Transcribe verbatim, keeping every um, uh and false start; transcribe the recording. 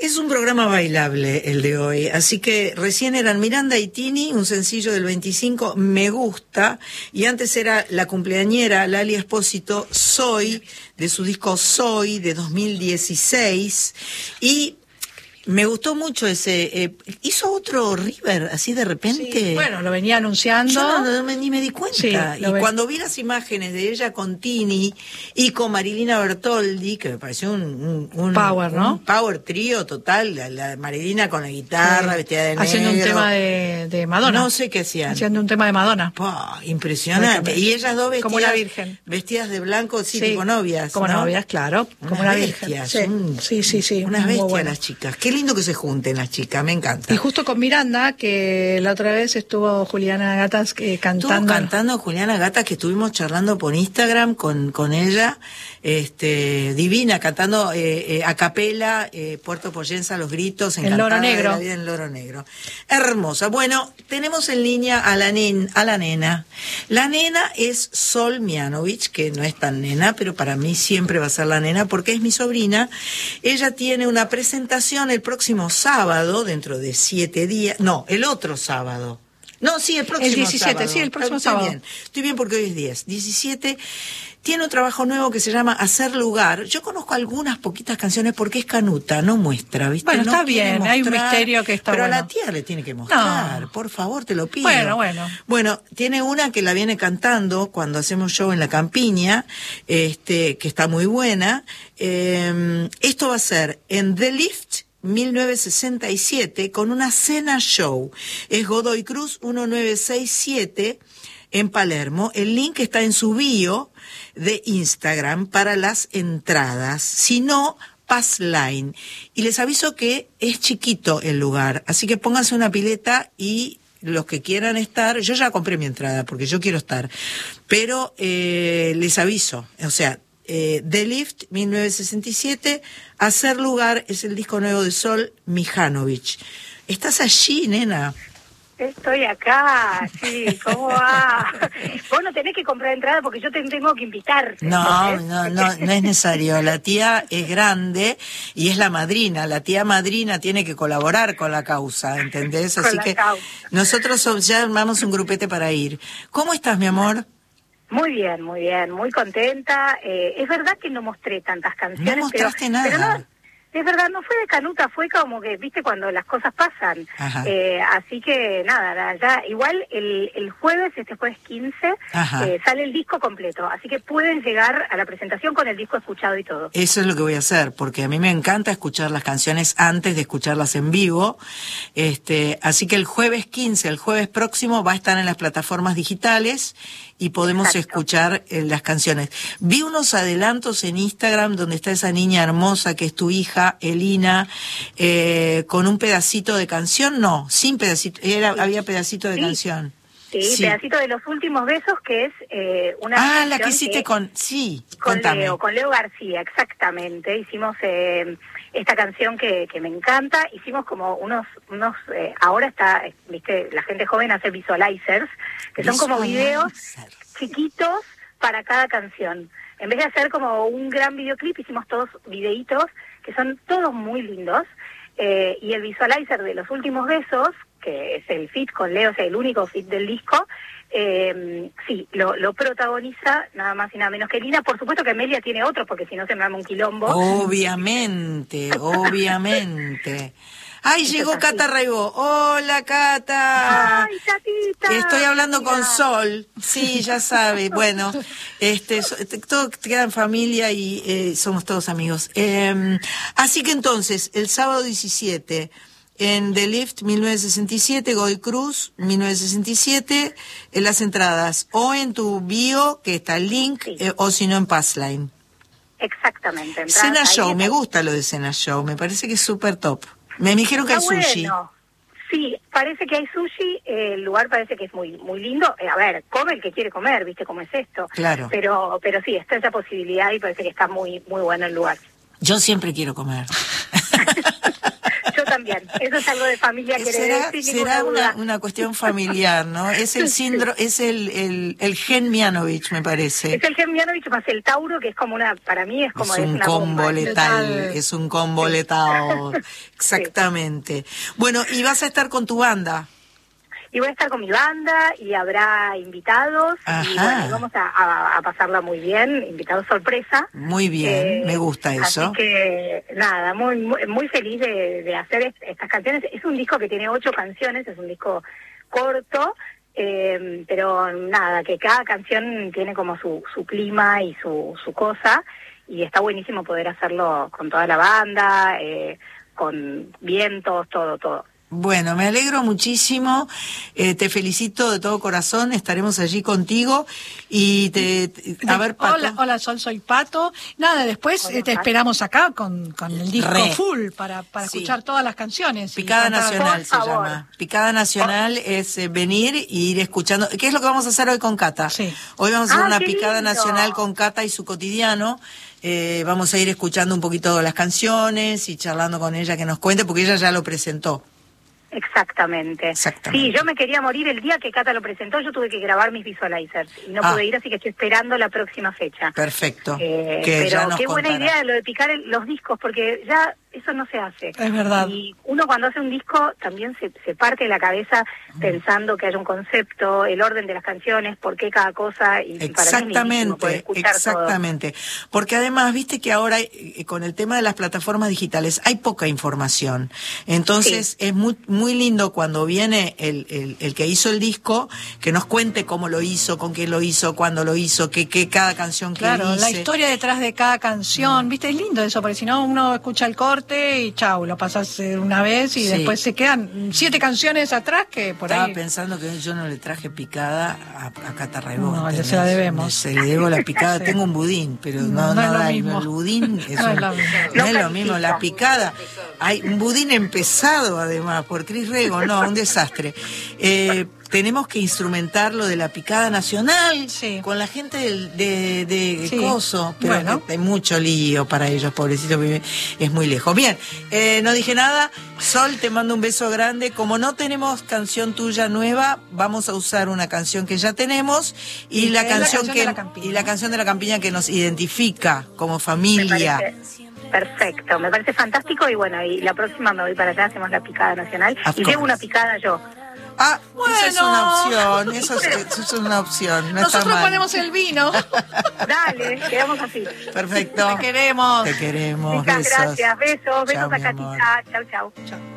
Es un programa bailable el de hoy, así que recién eran Miranda y Tini, un sencillo del veinticinco, Me Gusta, y antes era la cumpleañera Lali Espósito, Soy, de su disco Soy, de dos mil dieciséis, y me gustó mucho ese. Eh, ¿Hizo otro River así de repente? Sí, bueno, lo venía anunciando. Yo no, no me, ni me di cuenta. Sí, y ven... cuando vi las imágenes de ella con Tini y con Marilina Bertoldi, que me pareció un, un, un power, ¿no? Un power trío total. La, la Marilina con la guitarra, sí, vestida de negro. Haciendo un tema de, de Madonna. No sé qué hacían. Haciendo un tema de Madonna. Oh, impresionante. Y ellas dos vestidas. Como la Virgen. Vestidas de blanco, sí, sí, tipo novias. Como ¿no? novias, claro. Unas como la bestias, Virgen. Un, sí, sí, sí. Unas bestias bueno. Las chicas. Qué lindo que se junten las chicas, me encanta. Y justo con Miranda, que la otra vez estuvo Juliana Gatas eh, cantando. Estuvo cantando Juliana Gatas, que estuvimos charlando por Instagram con, con ella, este, divina, cantando eh, eh, a capela, eh, Puerto Poyensa, los gritos, en Loro Negro. De la vida en Loro Negro. Hermosa. Bueno, tenemos en línea a la, nen, a la nena. La nena es Sol Mianovich, que no es tan nena, pero para mí siempre va a ser la nena, porque es mi sobrina. Ella tiene una presentación el próximo sábado, dentro de siete días, no, el otro sábado. No, sí, el próximo el diecisiete, sábado. Sí, el próximo estoy sábado. Bien, estoy bien porque hoy es diez. diecisiete, tiene un trabajo nuevo que se llama Hacer Lugar. Yo conozco algunas poquitas canciones porque es canuta, no muestra, ¿viste? Bueno, no está bien, mostrar, hay un misterio que está pero bueno. Pero a la tía le tiene que mostrar, no. Por favor, te lo pido. Bueno, bueno. Bueno, tiene una que la viene cantando cuando hacemos show en la Campiña, este, que está muy buena. Eh, esto va a ser en The Lift, mil novecientos sesenta y siete, con una cena show. Es Godoy Cruz mil novecientos sesenta y siete en Palermo. El link está en su bio de Instagram para las entradas. Si no, Passline. Y les aviso que es chiquito el lugar, así que pónganse una pileta y los que quieran estar, yo ya compré mi entrada porque yo quiero estar, pero eh, les aviso, o sea, Eh, The Lift, mil novecientos sesenta y siete, Hacer Lugar es el disco nuevo de Sol Mihanovich. ¿Estás allí, nena? Estoy acá, sí, ¿cómo va? Vos no tenés que comprar entrada porque yo te tengo que invitar. No, no, no, no es necesario. La tía es grande y es la madrina. La tía madrina tiene que colaborar con la causa, ¿entendés? Así que causa. Nosotros somos, ya armamos un grupete para ir. ¿Cómo estás, mi amor? Muy bien, muy bien, muy contenta. Eh, es verdad que no mostré tantas canciones, no mostraste pero, nada. pero no, es verdad, no fue de canuta, fue como que, viste, cuando las cosas pasan. Eh, así que nada, ya igual el, el jueves, este jueves quince, eh, sale el disco completo, así que pueden llegar a la presentación con el disco escuchado y todo. Eso es lo que voy a hacer, porque a mí me encanta escuchar las canciones antes de escucharlas en vivo. Este, así que el jueves quince, el jueves próximo, va a estar en las plataformas digitales y podemos Exacto. escuchar eh, las canciones. Vi unos adelantos en Instagram donde está esa niña hermosa que es tu hija, Elina, eh, con un pedacito de canción, no, sin pedacito, era, sí. había pedacito de sí. canción. Sí, sí, pedacito de Los Últimos Besos, que es eh, una Ah, la que hiciste que, con, sí, con contame. Leo, con Leo García, exactamente. Hicimos eh, esta canción que, que me encanta, hicimos como unos, unos eh, ahora está, viste, la gente joven hace visualizers, que son como videos chiquitos para cada canción. En vez de hacer como un gran videoclip, hicimos todos videitos, que son todos muy lindos, eh, y el visualizer de Los Últimos Besos, que es el feat con Leo, o sea, el único feat del disco, eh, sí, lo, lo protagoniza nada más y nada menos que Lina. Por supuesto que Amelia tiene otros, porque si no se me arma un quilombo. Obviamente, obviamente. ¡Ay, Esto llegó Cata Raibó! ¡Hola, Cata! ¡Ay, Catita! Estoy hablando mira. con Sol. Sí, ya sabe. Bueno, este, todo queda en familia y eh, somos todos amigos. Eh, así que entonces, el sábado diecisiete, en The Lift, mil novecientos sesenta y siete, Godoy Cruz, mil novecientos sesenta y siete, en las entradas, o en tu bio, que está el link, sí. eh, o si no en Passline. Exactamente. Cena Show, me gusta lo de Cena Show, me parece que es súper top. Me dijeron que hay sushi. Bueno. Sí, parece que hay sushi, eh, el lugar parece que es muy muy lindo. Eh, a ver, come el que quiere comer, ¿viste cómo es esto? Claro. Pero pero sí, está esa posibilidad y parece que está muy muy bueno el lugar. Yo siempre quiero comer. Yo también. Eso es algo de familia que será, será una, una cuestión familiar, ¿no? Es el síndrome, es el, el, el gen Mianovich, me parece. Es el gen Mianovich más el Tauro, que es como una, para mí es como es es un una combo bomba. letal, es un combo letal. Exactamente. Bueno, y vas a estar con tu banda. Y voy a estar con mi banda y habrá invitados. Ajá. Y bueno, vamos a, a, a pasarla muy bien, invitados sorpresa. Muy bien, eh, me gusta eso. Así que nada, muy muy, muy feliz de, de hacer est estas canciones. Es un disco que tiene ocho canciones, es un disco corto, eh, pero nada, que cada canción tiene como su, su clima y su, su cosa, y está buenísimo poder hacerlo con toda la banda, eh, con vientos, todo, todo. Bueno, me alegro muchísimo, eh, te felicito de todo corazón, estaremos allí contigo y te... te a ver, Pato. Hola, hola Sol, soy Pato. Nada, después hola, eh, te esperamos acá con, con el disco Re. full para, para sí. escuchar todas las canciones. Picada Nacional se llama. Picada Nacional oh. es eh, venir e ir escuchando. ¿Qué es lo que vamos a hacer hoy con Cata? Sí. Hoy vamos a hacer ah, una Picada lindo. Nacional con Cata y su cotidiano. Eh, vamos a ir escuchando un poquito las canciones y charlando con ella que nos cuente, porque ella ya lo presentó. Exactamente. Exactamente. Sí, yo me quería morir el día que Cata lo presentó, yo tuve que grabar mis visualizers y no ah. pude ir, así que estoy esperando la próxima fecha. Perfecto. Eh, que pero ya nos qué buena contará. idea lo de picar el, los discos, porque ya eso no se hace. Es verdad. Y uno cuando hace un disco también se, se parte la cabeza pensando que haya un concepto, el orden de las canciones, por qué cada cosa. Y exactamente, para mí es exactamente. Todo. Porque además, viste que ahora eh, con el tema de las plataformas digitales hay poca información. Entonces sí. es muy muy lindo cuando viene el, el, el que hizo el disco, que nos cuente cómo lo hizo, con quién lo hizo, cuándo lo hizo, qué qué cada canción que claro, dice. La historia detrás de cada canción, mm. viste, es lindo eso, porque si no uno escucha el corte y chau, lo pasas una vez y sí. después se quedan siete canciones atrás que por Estaba ahí... pensando que yo no le traje picada a, a Cata Raibó. No, ya se la debemos. Se le debo la picada, sí. Tengo un budín, pero no, no, no, no es da, lo mismo. El budín es no, un, es lo mismo. no, no es lo mismo, la picada. Hay un budín empezado además por Cris Rego, no, un desastre. Eh, tenemos que instrumentar lo de la picada nacional sí. con la gente de, de, de sí. Coso, pero bueno. hay mucho lío para ellos, pobrecitos, es muy lejos. Bien, eh, no dije nada. Sol, te mando un beso grande. Como no tenemos canción tuya nueva, vamos a usar una canción que ya tenemos y, y la, canción la canción que de la Campiña. y la canción de la Campiña que nos identifica como familia. Me parece perfecto, me parece fantástico y bueno, y la próxima me voy para allá, hacemos la picada nacional of y course. Llevo una picada yo. Ah, bueno. Esa es una opción, eso es, eso es una opción. No Nosotros está mal. Ponemos el vino. Dale, quedamos así. Perfecto. Te queremos. Te queremos. Muchas besos. gracias, besos, besos chau, a Catita. Chau, chau. Chau.